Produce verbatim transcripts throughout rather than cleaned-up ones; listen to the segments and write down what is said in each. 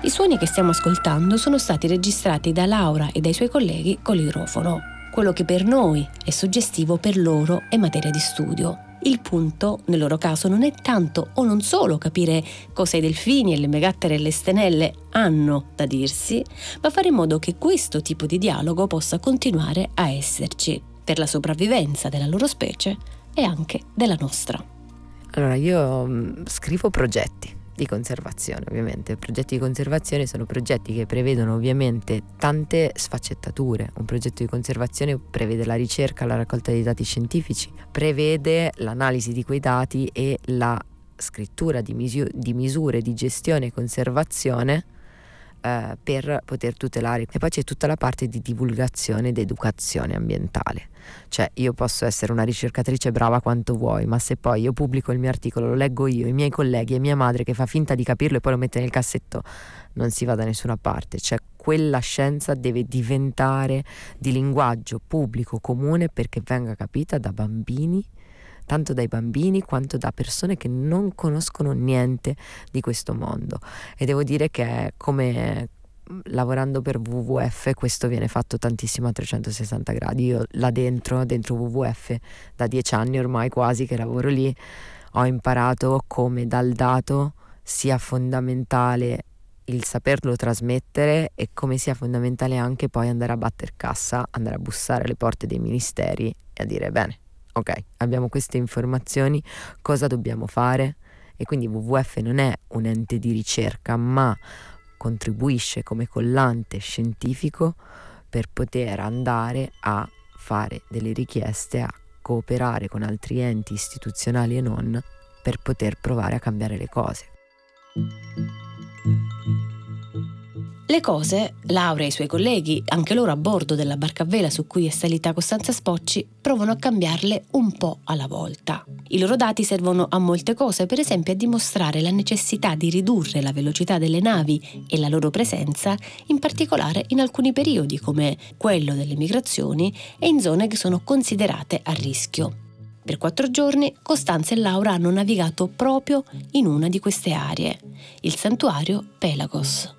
I suoni che stiamo ascoltando sono stati registrati da Laura e dai suoi colleghi con l'idrofono. Quello che per noi è suggestivo, per loro è materia di studio. Il punto, nel loro caso, non è tanto o non solo capire cosa i delfini e le megattere e le stenelle hanno da dirsi, ma fare in modo che questo tipo di dialogo possa continuare a esserci per la sopravvivenza della loro specie e anche della nostra. Allora, io mh, scrivo progetti di conservazione, ovviamente. Progetti di conservazione sono progetti che prevedono ovviamente tante sfaccettature. Un progetto di conservazione prevede la ricerca, la raccolta dei dati scientifici, prevede l'analisi di quei dati e la scrittura di, misu- di misure di gestione e conservazione eh, per poter tutelare. E poi c'è tutta la parte di divulgazione ed educazione ambientale. Cioè, io posso essere una ricercatrice brava quanto vuoi, ma se poi io pubblico il mio articolo, lo leggo io, i miei colleghi e mia madre che fa finta di capirlo e poi lo mette nel cassetto, non si va da nessuna parte. Cioè, quella scienza deve diventare di linguaggio pubblico comune perché venga capita da bambini, tanto dai bambini quanto da persone che non conoscono niente di questo mondo. E devo dire che come lavorando per W W F questo viene fatto tantissimo a trecentosessanta gradi. Io là dentro, dentro W W F, da dieci anni ormai quasi che lavoro lì, ho imparato come dal dato sia fondamentale il saperlo trasmettere e come sia fondamentale anche poi andare a batter cassa, andare a bussare alle porte dei ministeri e a dire bene, ok, abbiamo queste informazioni, cosa dobbiamo fare? E quindi W W F non è un ente di ricerca, ma contribuisce come collante scientifico per poter andare a fare delle richieste, a cooperare con altri enti istituzionali e non, per poter provare a cambiare le cose. Le cose, Laura e i suoi colleghi, anche loro a bordo della barca a vela su cui è salita Costanza Spocci, provano a cambiarle un po' alla volta. I loro dati servono a molte cose, per esempio a dimostrare la necessità di ridurre la velocità delle navi e la loro presenza, in particolare in alcuni periodi come quello delle migrazioni e in zone che sono considerate a rischio. Per quattro giorni Costanza e Laura hanno navigato proprio in una di queste aree, il santuario Pelagos.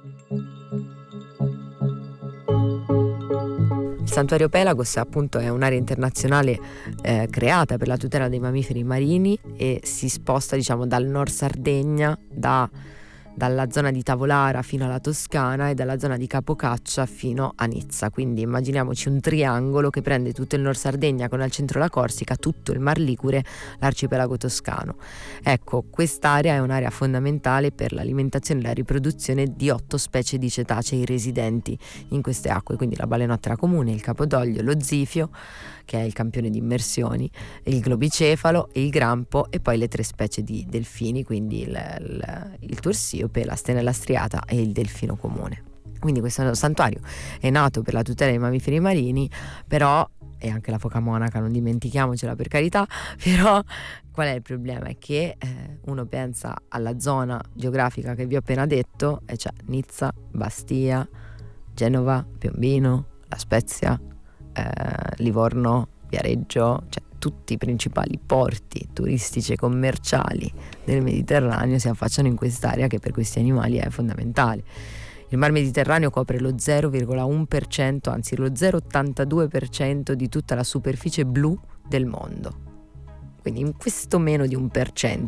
Il santuario Pelagos appunto è un'area internazionale eh, creata per la tutela dei mammiferi marini e si sposta diciamo dal Nord Sardegna, da dalla zona di Tavolara fino alla Toscana e dalla zona di Capocaccia fino a Nizza. Quindi immaginiamoci un triangolo che prende tutto il Nord Sardegna con al centro la Corsica, tutto il Mar Ligure, l'arcipelago toscano. Ecco, quest'area è un'area fondamentale per l'alimentazione e la riproduzione di otto specie di cetacei residenti in queste acque, quindi la balenottera comune, il capodoglio, lo zifio, che è il campione di immersioni, il globicefalo, il grampo e poi le tre specie di delfini, quindi il, il, il tursiope, la stenella striata e il delfino comune. Quindi questo santuario è nato per la tutela dei mammiferi marini, però, e anche la foca monaca, non dimentichiamocela per carità, però qual è il problema? È che eh, uno pensa alla zona geografica che vi ho appena detto, e cioè Nizza, Bastia, Genova, Piombino, La Spezia, Eh, Livorno, Viareggio, cioè tutti i principali porti turistici e commerciali del Mediterraneo si affacciano in quest'area che per questi animali è fondamentale. Il Mar Mediterraneo copre lo zero virgola uno per cento, anzi lo zero virgola ottantadue per cento di tutta la superficie blu del mondo. Quindi in questo meno di un per cento